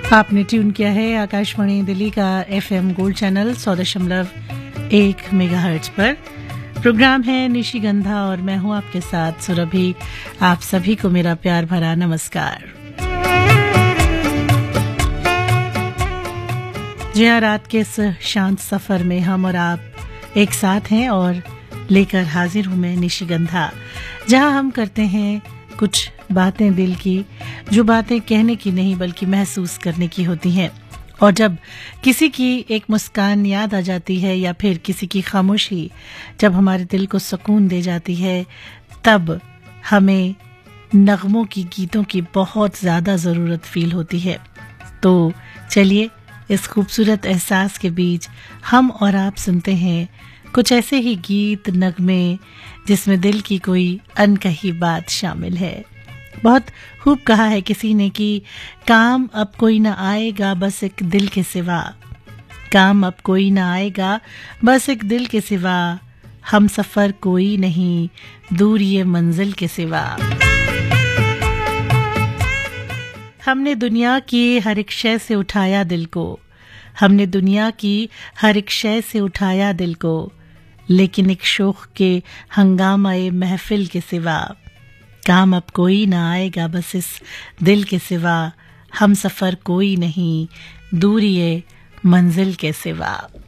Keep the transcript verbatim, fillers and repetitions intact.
आपने ट्यून किया है आकाशवाणी दिल्ली का एफएम गोल्ड चैनल सौ दशमलव एक मेगाहर्ट्ज पर। प्रोग्राम है निशिगंधा और मैं हूं आपके साथ सुरभि। आप सभी को मेरा प्यार भरा नमस्कार। जी हाँ, रात के इस शांत सफर में हम और आप एक साथ हैं और लेकर हाजिर हूं मैं निशिगंधा, जहां हम करते हैं कुछ बातें दिल की, जो बातें कहने की नहीं बल्कि महसूस करने की होती हैं। और जब किसी की एक मुस्कान याद आ जाती है या फिर किसी की खामोशी जब हमारे दिल को सुकून दे जाती है, तब हमें नगमों की, गीतों की बहुत ज़्यादा ज़रूरत फील होती है। तो चलिए इस खूबसूरत एहसास के बीच हम और आप सुनते हैं कुछ ऐसे ही गीत, नगमे जिसमें दिल की कोई अनकही बात शामिल है। बहुत खूब कहा है किसी ने कि काम अब कोई ना आएगा बस एक दिल के सिवा, काम अब कोई ना आएगा बस एक दिल के सिवा, हम सफर कोई नहीं दूर ये मंजिल के सिवा। हमने दुनिया की हर एक शय से उठाया दिल को, हमने दुनिया की हर एक शय से उठाया दिल को, लेकिन एक शोख के हंगामाए महफिल के सिवा, काम अब कोई ना आएगा बस इस दिल के सिवा, हम सफर कोई नहीं दूर ये मंजिल के सिवा।